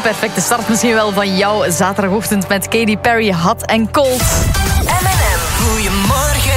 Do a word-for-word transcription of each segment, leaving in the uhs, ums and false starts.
perfecte start misschien wel van jouw zaterdagochtend met Katy Perry, Hot and Cold. M en M, goeiemorgen.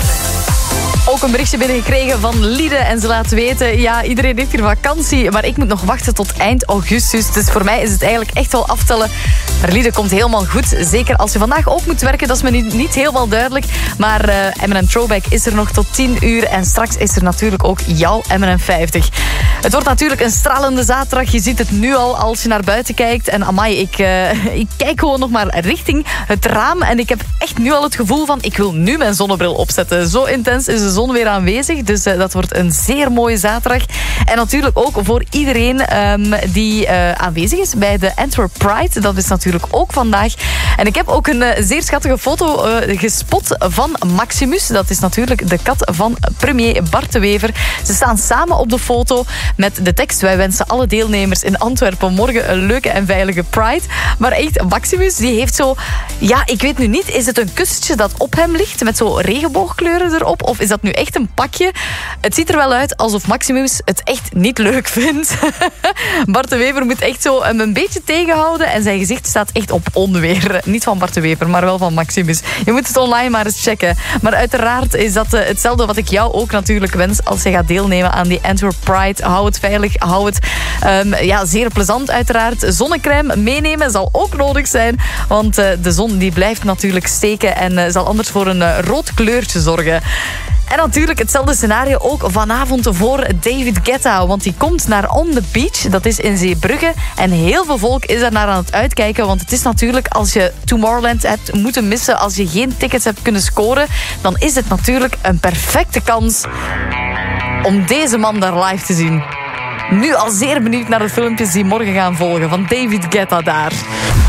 Ook een berichtje binnengekregen van Liede en ze laat weten, ja, iedereen heeft hier vakantie, maar ik moet nog wachten tot eind augustus. Dus voor mij is het eigenlijk echt wel aftellen. Maar Liede komt helemaal goed. Zeker als je vandaag ook moet werken, dat is me niet, niet helemaal duidelijk. Maar uh, M en M Throwback is er nog tot tien uur. En straks is er natuurlijk ook jouw M en M vijftig. Het wordt natuurlijk een stralende zaterdag. Je ziet het nu al als je naar buiten kijkt. En amai, ik, uh, ik kijk gewoon nog maar richting het raam. En ik heb echt nu al het gevoel van, ik wil nu mijn zonnebril opzetten. Zo intens is de zon weer aanwezig. Dus uh, dat wordt een zeer mooie zaterdag. En natuurlijk ook voor iedereen um, die uh, aanwezig is bij de Antwerp Pride. Dat is natuurlijk ook vandaag. En ik heb ook een uh, zeer schattige foto uh, gespot van Maximus. Dat is natuurlijk de kat van premier Bart de Wever. Ze staan samen op de foto met de tekst: wij wensen alle deelnemers in Antwerpen morgen een leuke en veilige Pride. Maar echt, Maximus, die heeft zo... Ja, ik weet nu niet, is het een kussentje dat op hem ligt met zo regenboogkleuren erop? Of is dat nu echt een pakje? Het ziet er wel uit alsof Maximus het echt niet leuk vindt. Bart de Wever moet echt zo hem een beetje tegenhouden en zijn gezicht staat echt op onweer. Niet van Bart de Wever, maar wel van Maximus. Je moet het online maar eens checken. Maar uiteraard is dat uh, hetzelfde wat ik jou ook natuurlijk wens als je gaat deelnemen aan die Antwerp Pride. Hou het veilig, hou het um, ja, zeer plezant uiteraard. Zonnecrème meenemen zal ook nodig zijn, want uh, de zon die blijft natuurlijk steken en uh, zal anders voor een uh, rood kleurtje zorgen. En natuurlijk hetzelfde scenario ook vanavond voor David Guetta. Want die komt naar On The Beach. Dat is in Zeebrugge. En heel veel volk is daar naar aan het uitkijken. Want het is natuurlijk, als je Tomorrowland hebt moeten missen, als je geen tickets hebt kunnen scoren, dan is het natuurlijk een perfecte kans om deze man daar live te zien. Nu al zeer benieuwd naar de filmpjes die morgen gaan volgen van David Guetta daar.